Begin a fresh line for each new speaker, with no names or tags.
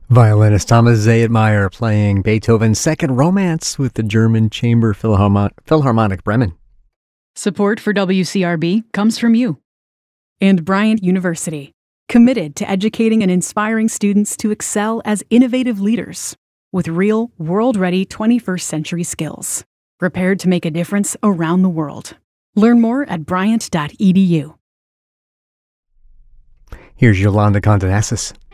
Violinist Thomas Zayatmeyer playing Beethoven's Second Romance with the German Chamber Philharmonic Bremen.
Support for WCRB comes from you.
And Bryant University, committed to educating and inspiring students to excel as innovative leaders with real, world-ready 21st century skills, prepared to make a difference around the world. Learn more at bryant.edu.
Here's Yolanda Condonasis.